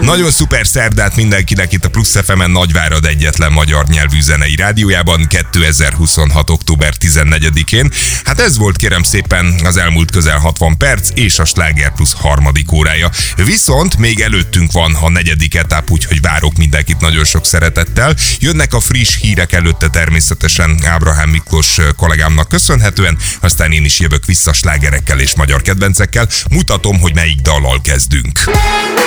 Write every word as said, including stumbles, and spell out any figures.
Nagyon szuper szerdát mindenkinek itt a Plusz ef emen, Nagyvárad egyetlen magyar nyelvű zenei rádiójában kétezer-huszonhat. október tizennegyedikén. Hát ez volt kérem szépen az elmúlt közel hatvan perc és a Sláger Plusz harmadik órája. Viszont még előttünk van a negyedik etap, úgyhogy várok mindenkit nagyon sok szeretettel. Jönnek a friss hírek, előtte természetesen Ábrahám Miklós kollégámnak köszönhetően, aztán én is jövök vissza slágerekkel és magyar kedvencekkel. Mutatom, hogy melyik dallal kezdünk.